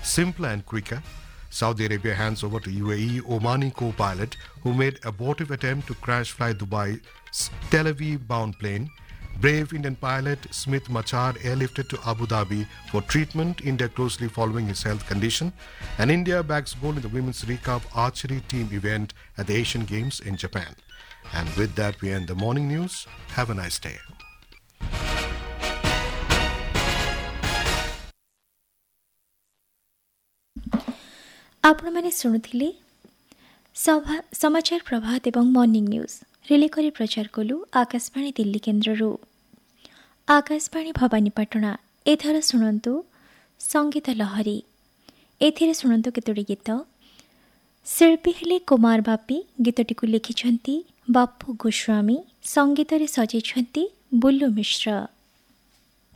simpler and quicker. Saudi Arabia hands over to UAE Omani co-pilot who made abortive attempt to crash fly Dubai's Tel Aviv-bound plane. Brave Indian pilot Smith Machar airlifted to Abu Dhabi for treatment, India closely following his health condition. And India bags gold in the women's recurve archery team event at the Asian Games in Japan. And with that, we end the morning news. Have a nice day. आपने शुणुले समाचार प्रभात एवं morning news relay करी प्रचार कलु आकाशवाणी दिल्ली केन्द्ररू आकाशवाणी भवानीपाटना एथर शुणु संगीत लहरी एथिरे शुणु केतोटी गीत शिल्पी हेले कुमार बापी गीतटी को लिखिछंती बापू गोस्वामी संगीत रे सजेछंती बुल्लू मिश्र।